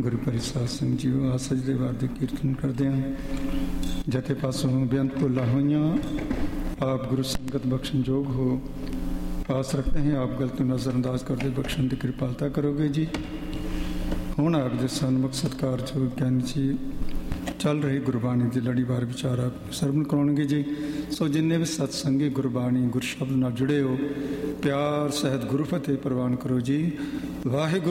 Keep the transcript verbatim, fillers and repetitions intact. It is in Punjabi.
ਗੁਰੂ ਪਿਆਰੇ ਸਾਧ ਸੰਗਤ ਜੀਓ, ਆਹ ਸਜਦੇ ਵਾਰ ਦੇ ਕੀਰਤਨ ਕਰਦੇ ਹਾਂ। ਜਥੇ ਪਾਸੋਂ ਬੇਅੰਤ ਭੁੱਲਾਂ ਹੋਈਆਂ ਆਪ ਗੁਰੂ ਸੰਗਤ ਬਖਸ਼ਣ ਯੋਗ ਹੋ। ਆਸ ਰੱਖते हैं आप गलत नज़रअंदाज करते बख्शण की कृपालता करोगे जी। ਹੁਣ ਆਪ ਦੇ ਸਨਮੁਖ ਸਤਿਕਾਰ ਜੋ ਗਿਆਨੀ ਜੀ ਚੱਲ ਰਹੀ ਗੁਰਬਾਣੀ ਦੀ ਲੜੀਵਾਰ ਵਿਚਾਰ ਆਪ ਸਰਵਣ ਕਰਾਉਣਗੇ ਜੀ। ਸੋ ਜਿੰਨੇ ਵੀ ਸਤਸੰਗੀ ਗੁਰਬਾਣੀ ਗੁਰਸ਼ਬਦ ਨਾਲ ਜੁੜੇ ਹੋ, ਪਿਆਰ ਸਹਿਤ ਗੁਰੂ ਫਤਿਹ ਪ੍ਰਵਾਨ ਕਰੋ ਜੀ। ਵਾਹਿਗੁਰੂ